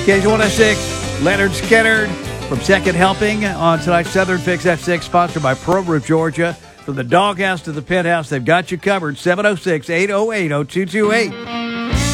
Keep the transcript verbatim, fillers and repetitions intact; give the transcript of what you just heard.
K one oh six, Leonard Skinner from Second Helping on tonight's Southern Fix F six, sponsored by Pearl Roof, Georgia. From the doghouse to the penthouse, they've got you covered. seven oh six, eight oh eight, oh two two eight.